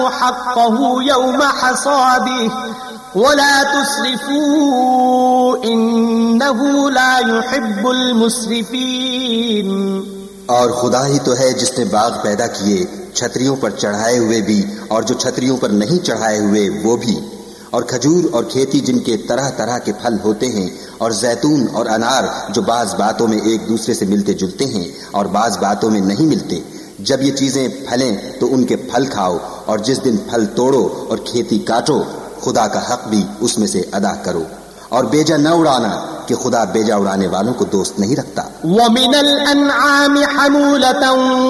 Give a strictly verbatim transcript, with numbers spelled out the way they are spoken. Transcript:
हक़्क़हु यौम हसादिह वला तुस्रिफू इन्नहु ला युहिब्बुल मुस्रिफीन। और खुदा ही तो है जिसने बाग पैदा किए, छतरियों पर चढ़ाए हुए भी और जो छतरियों पर नहीं चढ़ाए हुए वो भी, और खजूर और खेती जिनके तरह तरह के फल होते हैं, और जैतून और अनार जो बाज बातों में एक दूसरे से मिलते जुलते हैं और बाज बातों में नहीं मिलते। जब ये चीजें फलें तो उनके फल खाओ, और जिस दिन फल तोड़ो और खेती काटो, खुदा का हक भी उसमें से अदा करो, और बेजा न उड़ाना कि खुदा बेजा उड़ाने वालों को दोस्त नहीं रखता। वमिनल अनआमि हमूलतन